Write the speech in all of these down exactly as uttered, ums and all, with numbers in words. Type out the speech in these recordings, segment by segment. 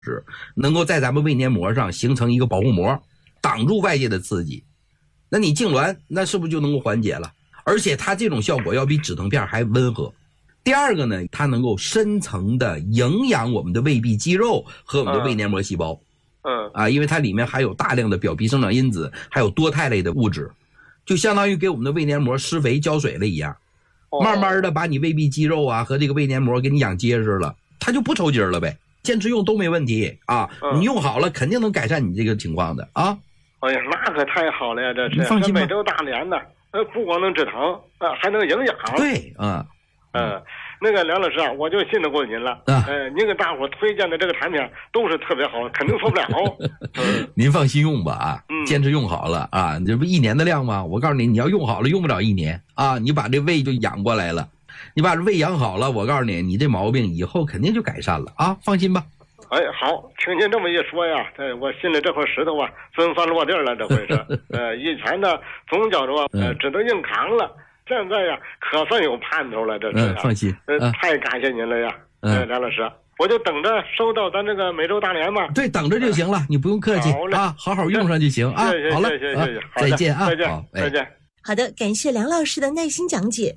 能够在咱们胃黏膜上形成一个保护膜，挡住外界的刺激。那你痉挛，那是不是就能够缓解了？而且它这种效果要比止疼片还温和。第二个呢，它能够深层的营养我们的胃壁肌肉和我们的胃黏膜细胞。 嗯啊，因为它里面含有大量的表皮生长因子，还有多肽类的物质，就相当于给我们的胃黏膜施肥浇水了一样，慢慢的把你胃壁肌肉啊和这个胃黏膜给你养结实了，它就不抽筋了呗。坚持用都没问题啊，你用好了肯定能改善你这个情况的啊。 哎呀，那可太好了呀！这是放心吧， 美洲大莲呢，呃，不光能止疼，啊，还能营养。 对，啊， 嗯、呃，那个梁老师啊，我就信得过您了。啊，呃，您给大伙推荐的这个产品都是特别好，肯定错不了。 嗯、您放心用吧啊， 嗯， 坚持用好了啊，这不一年的量吗？我告诉你，你要用好了，用不了一年啊，你把这胃就养过来了，你把这胃养好了，我告诉你，你这毛病以后肯定就改善了啊，放心吧。 哎，好，听您这么一说呀，哎，我心里这块石头啊，真算落地了，这回是。呃，以前呢，总觉着呃，只能硬扛了，现在呀，可算有盼头了，这是、啊。 嗯，放心。 呃，嗯、太感谢您了呀，嗯、呃，梁老师，我就等着收到咱这个美洲大莲嘛。 对，等着就行了，呃、你不用客气啊，好好用上就行啊。 谢谢， 好了， 谢谢，谢谢， 啊、再见啊， 再见， 好， 再见。 好的，感谢梁老师的耐心讲解。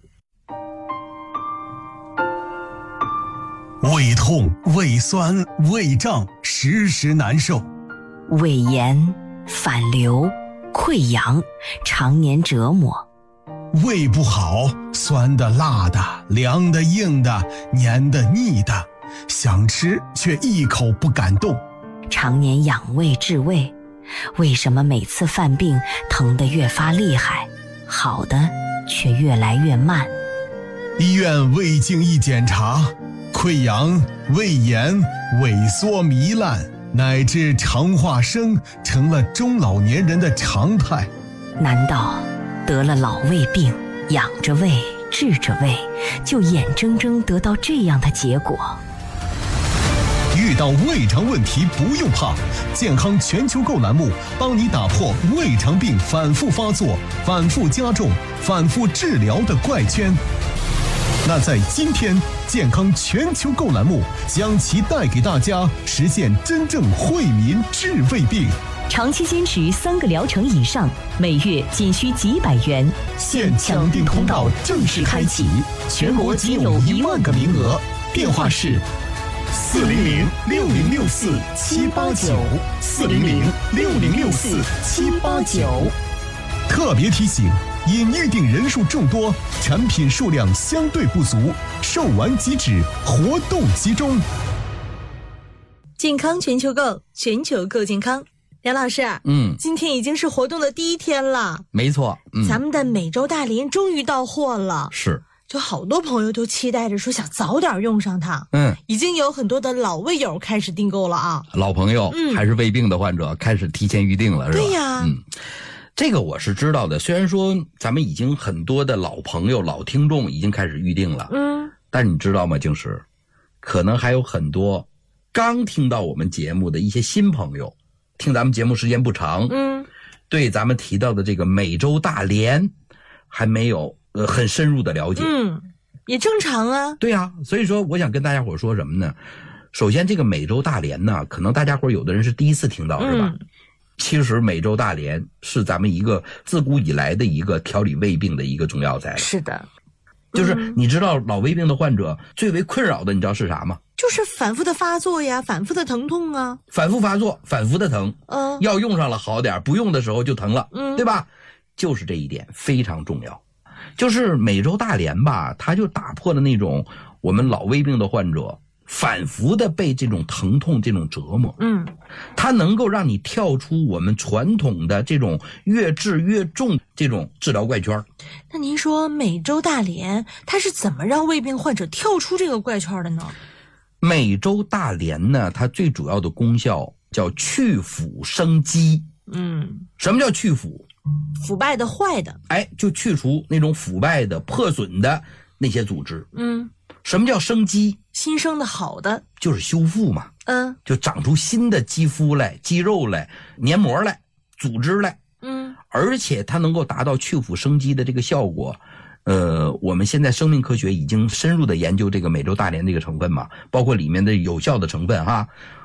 胃痛、胃酸、胃胀，时时难受； 胃炎、反流、溃疡，常年折磨。 胃不好，酸的、辣的、凉的、硬的、黏的、腻的，想吃却一口不敢动。 常年养胃治胃，为什么每次犯病疼得越发厉害，好的却越来越慢？ 医院胃镜一检查，溃疡、胃炎、萎缩糜烂，乃至肠化生成了中老年人的常态。 难道得了老胃病，养着胃治着胃，就眼睁睁得到这样的结果？ 遇到胃肠问题不用怕，健康全球购栏目帮你打破胃肠病反复发作、反复加重、反复治疗的怪圈。那在今天，健康全球购栏目将其带给大家实现真正惠民治胃病。 长期坚持三个疗程以上，每月仅需几百元。 现抢订通道正式开启，全国仅有一万个名额。电话是四零零六零六四七八九，四零零六零六四七八九。特别提醒，因预定人数众多，产品数量相对不足，售完即止，活动集中。 健康全球购，全球购健康。梁老师， 嗯， 今天已经是活动的第一天了， 没错，嗯， 咱们的美洲大莲终于到货了， 是， 就好多朋友都期待着说想早点用上它， 嗯， 已经有很多的老胃友开始订购了啊， 老朋友、嗯、还是胃病的患者开始提前预定了，是吧？ 对呀， 嗯。这个我是知道的，虽然说咱们已经很多的老朋友、老听众已经开始预定了， 嗯， 但你知道吗，静石，可能还有很多刚听到我们节目的一些新朋友，听咱们节目时间不长， 嗯， 对咱们提到的这个美洲大莲还没有呃很深入的了解， 嗯，也正常啊。 对啊，所以说我想跟大家伙说什么呢？首先，这个美洲大莲呢，可能大家伙有的人是第一次听到，是吧？ 嗯， 其实美洲大莲是咱们一个自古以来的一个调理胃病的一个中药材。 是的， 就是你知道老胃病的患者最为困扰的，你知道是啥吗？ 就是反复的发作呀，反复的疼痛啊， 反复发作，反复的疼， 嗯， 药用上了好点，不用的时候就疼了， 嗯， 对吧？就是这一点非常重要。就是美洲大莲吧，它就打破了那种我们老胃病的患者反复的被这种疼痛这种折磨， 嗯， 它能够让你跳出我们传统的这种越治越重这种治疗怪圈。 那您说美洲大莲它是怎么让胃病患者跳出这个怪圈的呢？ 美洲大莲呢，它最主要的功效叫去腐生肌。 嗯， 什么叫去腐？ 腐败的、坏的， 哎，就去除那种腐败的、破损的那些组织。 嗯， 什么叫生肌？ 新生的、好的， 就是修复嘛。 嗯， 就长出新的肌肤来、肌肉来、黏膜来、组织来。 嗯， 而且它能够达到去腐生肌的这个效果。呃，我们现在生命科学已经深入的研究这个美洲大莲这个成分嘛，包括里面的有效的成分哈。